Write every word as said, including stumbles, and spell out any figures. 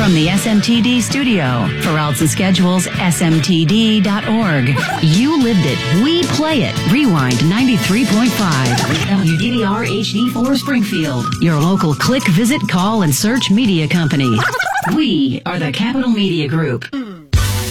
from the S M T D studio. For routes and schedules, S M T D dot org. You lived it. We play it. Rewind ninety-three point five. W D D R H D four Springfield. Your local click, visit, call, and search media company. We are the Capital Media Group.